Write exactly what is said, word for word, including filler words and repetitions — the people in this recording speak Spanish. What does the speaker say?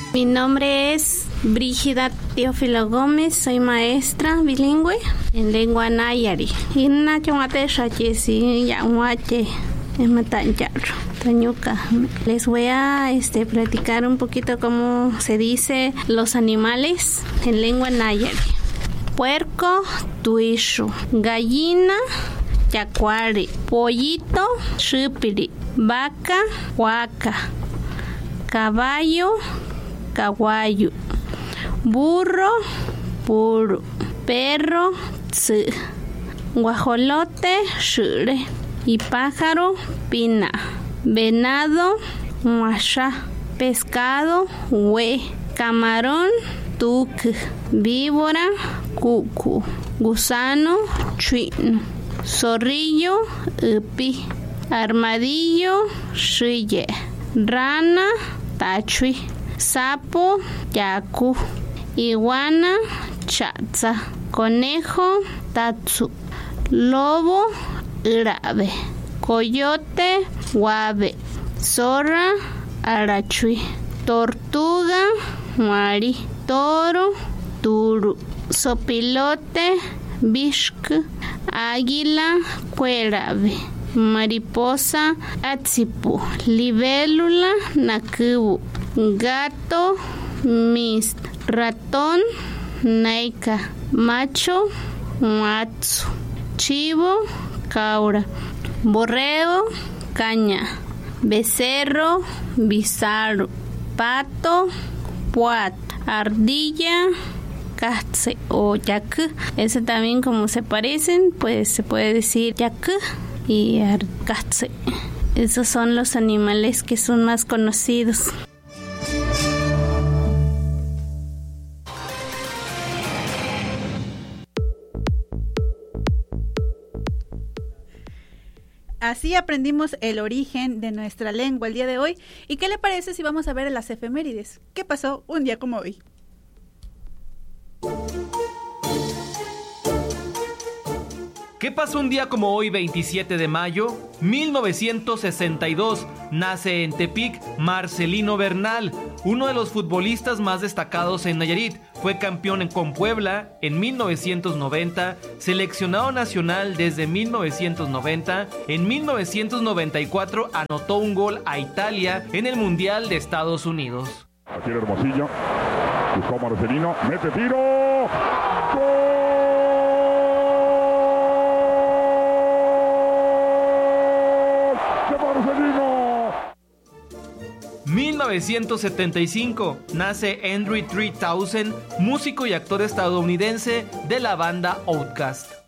Mi nombre es Brígida Teófilo Gómez, soy maestra bilingüe en lengua nayari. Les voy a este, platicar un poquito cómo se dice los animales en lengua nayari. Puerco, tuishu. Gallina, yacuari. Pollito, shipiri. Vaca, huaca. Caballo, caguayo. Burro, puru. Perro, tsu. Guajolote, shure. Y pájaro, pina. Venado, muasha. Pescado, hue. Camarón, tuk. Víbora, cucu. Gusano, chuino. Zorrillo, upi. Armadillo, shille. Rana, tachui. Sapo, yaku. Iguana, chatza. Conejo, tatsu. Lobo, irabe. Coyote, guave. Zorra, arachui. Tortuga, mari. Toro, turu. Sopilote, bishk. Águila, cuérave. Mariposa, atsipu. Libélula, nakubu. Gato, mist. Ratón, naika. Macho, matsu. Chivo, caura. Borrego, caña. Becerro, bizarro. Pato, puat. Ardilla, katse o yak. Ese también, como se parecen, pues se puede decir yak y katse. Esos son los animales que son más conocidos. Así aprendimos el origen de nuestra lengua el día de hoy. ¿Y qué le parece si vamos a ver las efemérides? ¿Qué pasó un día como hoy? ¿Qué pasó un día como hoy, veintisiete de mayo? mil novecientos sesenta y dos, nace en Tepic Marcelino Bernal, uno de los futbolistas más destacados en Nayarit. Fue campeón con Puebla en mil novecientos noventa, seleccionado nacional desde mil novecientos noventa. En mil novecientos noventa y cuatro anotó un gol a Italia en el Mundial de Estados Unidos. Aquí el Hermosillo, buscó Marcelino, mete tiro, ¡gol! mil novecientos setenta y cinco, nace Andre three thousand, músico y actor estadounidense de la banda Outkast.